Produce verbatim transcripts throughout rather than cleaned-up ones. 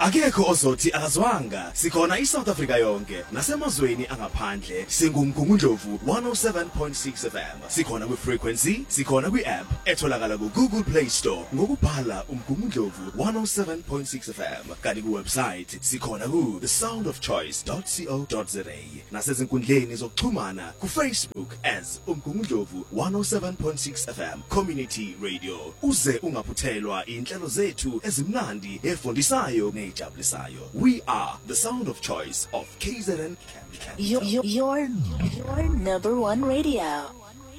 Akekho ozothi akazwanga. Sikhona iSouth Africa yonke nasemazweni angaphandle. Singumgungundlovu one oh seven point six F M. Sikhona kwi-frequency, sikhona kwi-app etholakala ku-Google Play Store ngokubhala umgungundlovu one oh seven point six F M. Kanti ku-website sikhona ku the sound of choice dot co dot za. Nasezinkundleni zokuxhumana ku-Facebook as umgungundlovu one oh seven point six F M Community Radio. Uze ungaphuthelwa inhlelo zethu ezimnandi efundisayo nejabulisayo. We are the sound of choice of K Z N. Your, your, your, your number one radio.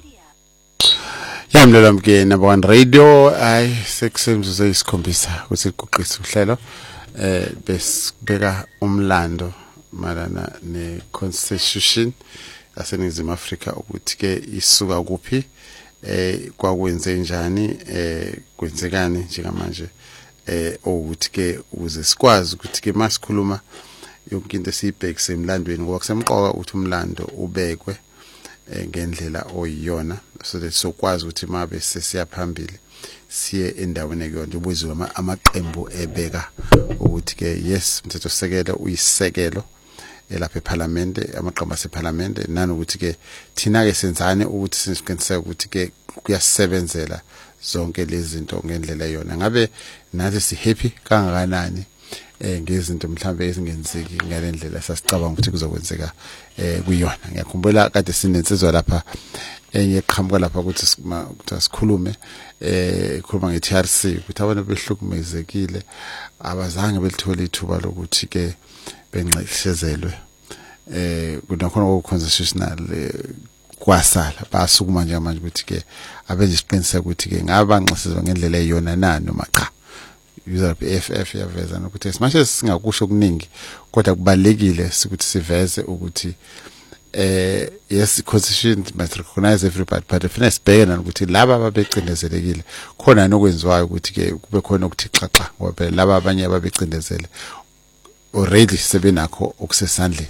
Yamlela mke number one radio ay sekusemzuze isikhombisa ukuthi kuqisa uhlelo eh besibeka umlando malana ne constitution yaseNingizimu Afrika ukuthi ke isuka kuphi eh kwakwenze njani eh kwenzekani njengamanje eh ukuthi ke uze sikwazi ukuthi ke masikhuluma yonke into esibhekise emlandweni ngoba kusemqoka ukuthi umlando ubekwe ngendlela oyiyona so that sokwazi ukuthi mabe sesiyaphambili siye endaweni ekuyona ubuzwe amaqembu ebeka ukuthi ke yes umthetho sekelo uyisekelo elapha eParliament amaqembu aseParliament nanokuthi ke thina ke senzane ukuthi siqiniseke ukuthi ke kuyasebenzela zonke lezi zinto ngendlela eyona ngabe nathi si happy kangakanani eh ngezinto mhlambe ezingenzeki ngalendlela sasicabanga ukuthi kuzokwenzeka eh kuyona ngiyakhumbula kade sinensizwa lapha enye eqhamuka lapha ukuthi sikhulume eh khuluma nge-T R C ukuthi abantu behlukumezekile abazange belithole ithuba lokuthi ke benxeshezelwe eh kunakhona okuconstitutional kwasala basukuma nje manje ukuthi ke abenze isiqiniseko ukuthi ke ngabanxesezwe ngendlela eyona nani noma cha user F F yaveza ukuthi simashe singakusho okuningi kodwa kubalekile ukuthi siveze ukuthi eh yes constitution must recognize everybody but if sibhekena ukuthi laba ababecindezelekile khona nokwenziwayo ukuthi ke kube khona ukuthi xaxa ngoba laba abanye ababecindezele already sebenakho okusesandleni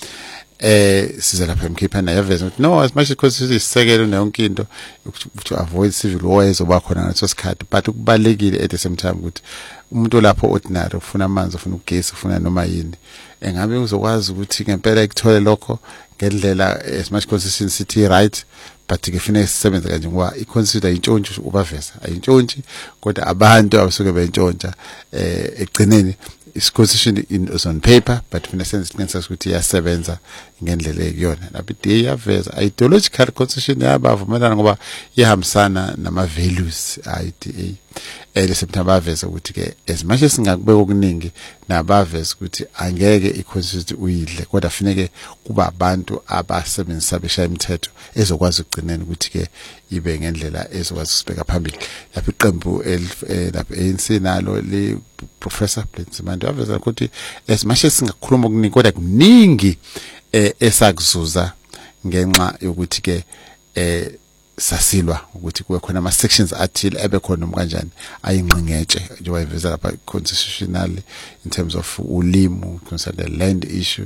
eh siza lapha emkhiphana yaveza ukuthi no as much as constitution isekelo nayonke into to avoid civil wars oba khona ngaso sikhathi but kubalekile at the same time ukuthi umuntu lapho ordinary ufuna amanzi ufuna ugesi ufuna noma yini engabe uzokwazi ukuthi ngempela ikuthole lokho ngendlela as much constitution city right but ke fine sisebenza kanje ngoba iconsider intshontsho ubaveza ayintshontsho kodwa abantu abasuke bentshontsha eh egcineni is constitution in is on paper but fine sense siqiniseka ukuthi iyasebenza ngendlela ekuyona lapho iday yaveza ideological constitution yabavumelana ngoba ihambisana nama values I D A ele September baveza ukuthi ke as much as singakubeka okuningi nabaveza ukuthi angeke iconstitution uyidle kodwa fineke kuba abantu abasebenzisa beshaya imithetho ezokwazi ukugcinena ukuthi ke ibe ngendlela ezokwazi usibeka phambili lapho iqembu lapho A N C nalo le Professor Blensimande baveza ukuthi as much as singakhuluma okuningi kodwa kuningi esakuzuza ngenxa yokuthi ke eh sasilwa ukuthi kube khona ama sections athile ebekhona kanjani ayingqingetshe njengoba iveza lapha constitutionally in terms of ulimo concerning the land issue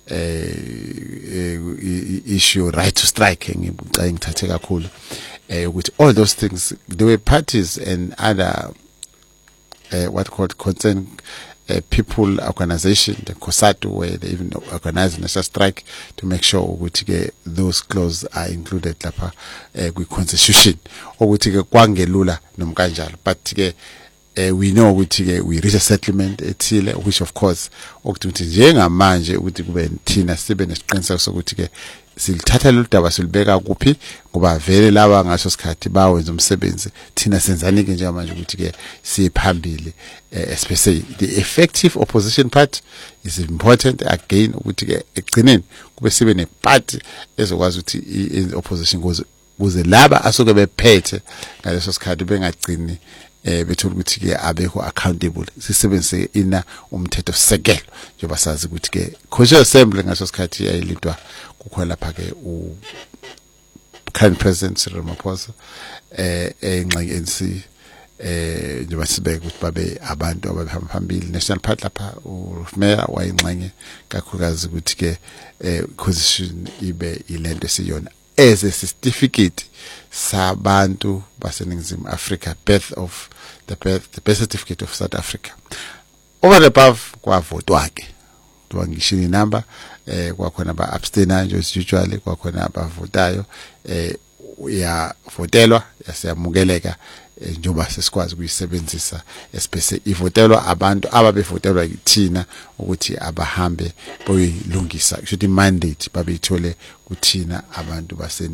eh issue right to strike ngicela ngithathe kakhulu eh ukuthi all those things there were parties and other uh, what called concern Uh, people organization the COSATU where they even organize national strike to make sure ukuthi ke those clauses are included lapha uh, kwi constitution ukuthi ke kwangelula nomkanjalo but ke uh, we know ukuthi ke we reach a settlement ethile which of course okuthi njengamanje ukuthi kube thina sibe nesiqiniseko sokuthi ke silithatha lo daba silibeka kuphi ngoba vele laba ngaso sikhathi bawenza umsebenzi thina senzani ke njengamanje ukuthi ke siphambili especially the effective opposition part is important again ukuthi ke egcineni kube sibe ne party ezokwazi ukuthi i opposition kuze kuze laba asuke bephethe ngaleso sikhathi bengagcini eh bethola ukuthi ke abekho accountable sisebenzise ina umthetho sekelo njengoba sazi ukuthi ke Constitutional Assembly ngaso sikhathi yayilidwa kukhona lapha ke u current president Cyril Ramaphosa eh engxenye N C eh njengoba sibeke ukuthi babe abantu abahamba phambili national party lapha uRufmeya wayingxenye kakhulukazi ukuthi ke eh constitution ibe ilento esiyona as a certificate sabantu baseNingizimu Africa birth of the birth the birth certificate of South Africa over the above kwavotwa ke kuba ngishini number eh kwakhona ba abstainer nje usually kwakhona abavotayo eh uyavotelwa yaseyamukeleka njengoba sesikwazi kuyisebenzisa especially ivotelwa abantu ababevotelwa yithina ukuthi abahambe boyilungisa kusho ukuthi mandate babeyithole kuthina abantu base